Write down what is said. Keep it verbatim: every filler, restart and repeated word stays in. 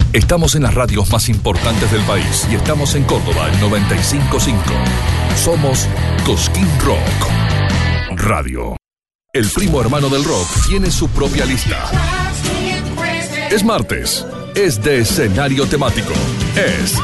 Estamos en las radios más importantes del país y estamos en Córdoba en noventa y cinco punto cinco. Somos Cosquín Rock Radio. El primo hermano del rock tiene su propia lista. Es martes, es de escenario temático, es